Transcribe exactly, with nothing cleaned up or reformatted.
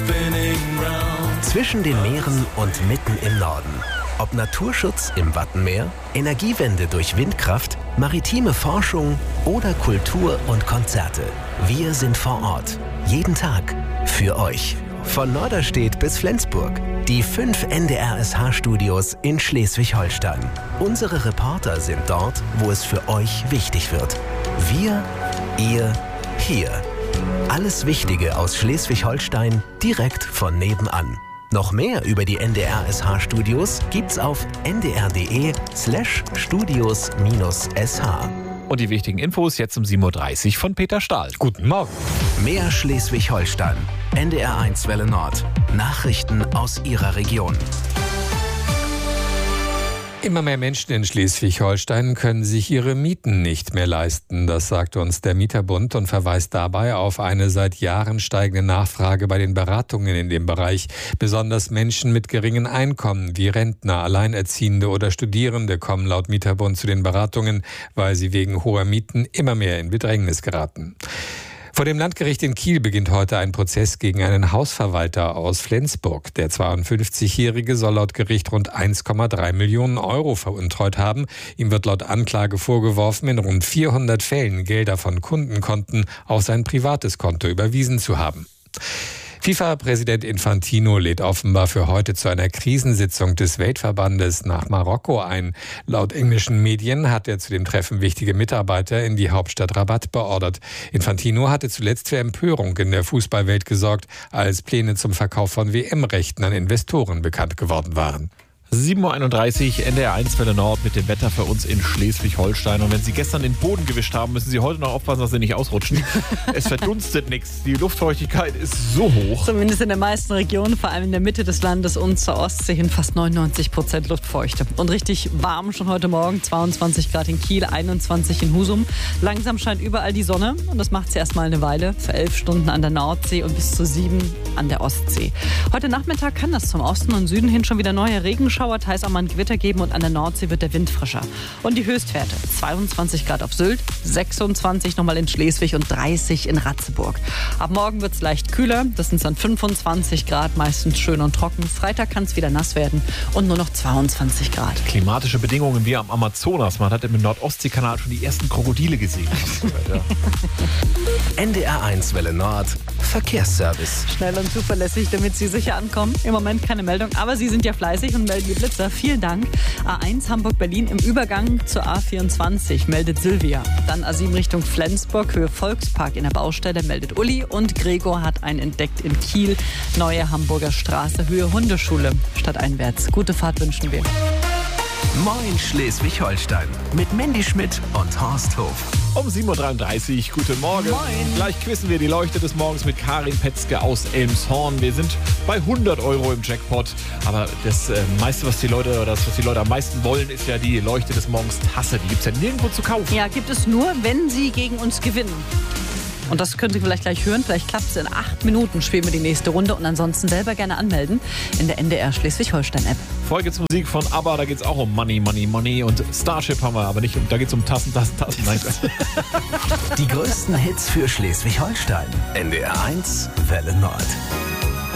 Zwischen den Meeren und mitten im Norden. Ob Naturschutz im Wattenmeer, Energiewende durch Windkraft, maritime Forschung oder Kultur und Konzerte. Wir sind vor Ort. Jeden Tag. Für euch. Von Norderstedt bis Flensburg. Die fünf N D R S H-Studios in Schleswig-Holstein. Unsere Reporter sind dort, wo es für euch wichtig wird. Wir, ihr, hier. Alles Wichtige aus Schleswig-Holstein direkt von nebenan. Noch mehr über die N D R S H-Studios gibt's auf n d r punkt d e slash studios minus s h. Und die wichtigen Infos jetzt um sieben Uhr dreißig von Peter Stahl. Guten Morgen. Mehr Schleswig-Holstein. N D R eins Welle Nord. Nachrichten aus Ihrer Region. Immer mehr Menschen in Schleswig-Holstein können sich ihre Mieten nicht mehr leisten. Das sagt uns der Mieterbund und verweist dabei auf eine seit Jahren steigende Nachfrage bei den Beratungen in dem Bereich. Besonders Menschen mit geringen Einkommen wie Rentner, Alleinerziehende oder Studierende kommen laut Mieterbund zu den Beratungen, weil sie wegen hoher Mieten immer mehr in Bedrängnis geraten. Vor dem Landgericht in Kiel beginnt heute ein Prozess gegen einen Hausverwalter aus Flensburg. Der zweiundfünfzigjährige soll laut Gericht rund eins Komma drei Millionen Euro veruntreut haben. Ihm wird laut Anklage vorgeworfen, in rund vierhundert Fällen Gelder von Kundenkonten auf sein privates Konto überwiesen zu haben. FIFA-Präsident Infantino lädt offenbar für heute zu einer Krisensitzung des Weltverbandes nach Marokko ein. Laut englischen Medien hat er zu dem Treffen wichtige Mitarbeiter in die Hauptstadt Rabat beordert. Infantino hatte zuletzt für Empörung in der Fußballwelt gesorgt, als Pläne zum Verkauf von W M-Rechten an Investoren bekannt geworden waren. sieben Uhr einunddreißig, N D R eins Welle Nord mit dem Wetter für uns in Schleswig-Holstein. Und wenn Sie gestern den Boden gewischt haben, müssen Sie heute noch aufpassen, dass Sie nicht ausrutschen. Es verdunstet nichts. Die Luftfeuchtigkeit ist so hoch. Zumindest in den meisten Regionen, vor allem in der Mitte des Landes und zur Ostsee hin fast neunundneunzig Prozent Luftfeuchte. Und richtig warm schon heute Morgen, zweiundzwanzig Grad in Kiel, einundzwanzig in Husum. Langsam scheint überall die Sonne und das macht sie erstmal eine Weile. Für elf Stunden an der Nordsee und bis zu sieben an der Ostsee. Heute Nachmittag kann das zum Osten und Süden hin schon wieder neue Regenschauer, heißt auch mal ein Gewitter geben und an der Nordsee wird der Wind frischer. Und die Höchstwerte: zweiundzwanzig Grad auf Sylt, sechsundzwanzig nochmal in Schleswig und dreißig in Ratzeburg. Ab morgen wird es leicht kühler, das sind dann fünfundzwanzig Grad, meistens schön und trocken. Freitag kann es wieder nass werden und nur noch zweiundzwanzig Grad. Klimatische Bedingungen wie am Amazonas. Man hat im Nordostseekanal schon die ersten Krokodile gesehen. N D R eins Welle Nord. Verkehrsservice. Schnell und zuverlässig, damit Sie sicher ankommen. Im Moment keine Meldung, aber Sie sind ja fleißig und melden die Blitzer. Vielen Dank. A eins Hamburg-Berlin im Übergang zur A vierundzwanzig meldet Silvia. Dann A sieben Richtung Flensburg, Höhe Volkspark in der Baustelle meldet Uli. Und Gregor hat einen entdeckt in Kiel. Neue Hamburger Straße, Höhe Hundeschule. Stadteinwärts. Gute Fahrt wünschen wir. Moin Schleswig-Holstein mit Mandy Schmidt und Horst Hof. Um sieben Uhr dreiunddreißig, guten Morgen. Moin. Gleich quissen wir die Leuchte des Morgens mit Karin Petzke aus Elmshorn. Wir sind bei hundert Euro im Jackpot. Aber das äh, meiste, was die Leute, oder das, was die Leute am meisten wollen, ist ja die Leuchte des Morgens Tasse. Die gibt es ja nirgendwo zu kaufen. Ja, gibt es nur, wenn Sie gegen uns gewinnen. Und das können Sie vielleicht gleich hören. Vielleicht klappt es in acht Minuten, spielen wir die nächste Runde. Und ansonsten selber gerne anmelden in der N D R Schleswig-Holstein-App. Vorher geht's Musik von ABBA, da geht's auch um Money, Money, Money. Und Starship haben wir, aber nicht um, da geht's um Tassen, Tassen, Tassen. Nein. Die größten Hits für Schleswig-Holstein. N D R eins Welle Nord.